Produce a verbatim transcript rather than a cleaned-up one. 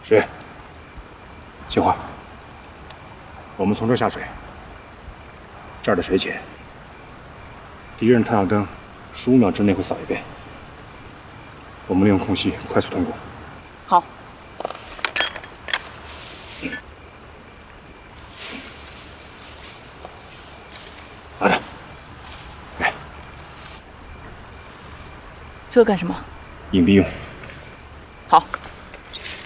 是。杏花，我们从这儿下水，这儿的水浅，敌人探照灯十五秒之内会扫一遍，我们利用空隙快速通过。 好。 拿着，来， 这干什么？ 隐蔽用。